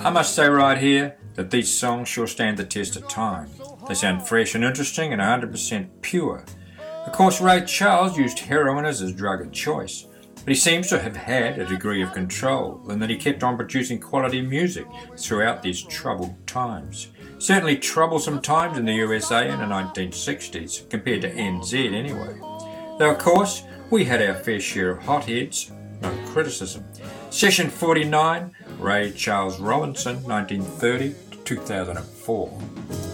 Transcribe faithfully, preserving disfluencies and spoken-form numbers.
I must say right here that these songs sure stand the test of time. They sound fresh and interesting and one hundred percent pure. Of course, Ray Charles used heroin as his drug of choice, but he seems to have had a degree of control and that he kept on producing quality music throughout these troubled times. Certainly troublesome times in the U S A in the nineteen sixties, compared to N Z anyway. Though of course, we had our fair share of hotheads, no criticism. Session forty-nine, Ray Charles Robinson, nineteen thirty to two thousand four.